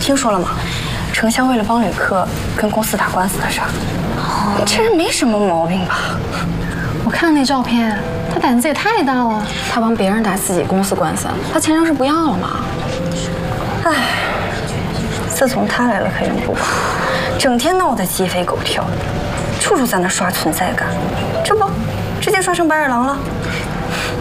听说了吗？丞相为了帮吕克跟公司打官司的事儿。这人没什么毛病吧？ 我看那照片，他胆子也太大了。 他帮别人打自己公司官司，他前程是不要了吗？唉，自从他来了可人不罢，整天闹得鸡飞狗跳的，处处在那刷存在感，这不直接刷成白眼狼了。